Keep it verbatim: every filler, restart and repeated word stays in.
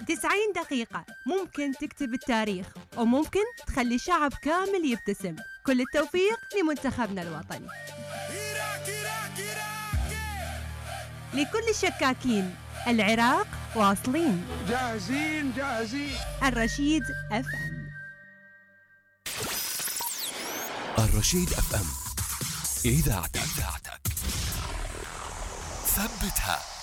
تسعين دقيقة ممكن تكتب التاريخ وممكن تخلي الشعب كامل يبتسم. كل التوفيق لمنتخبنا الوطني. لكل الشكاكين، العراق واصلين. جاهزين جاهزين. الرشيد اف ام. الرشيد اف ام، إذاعتك ثبتها.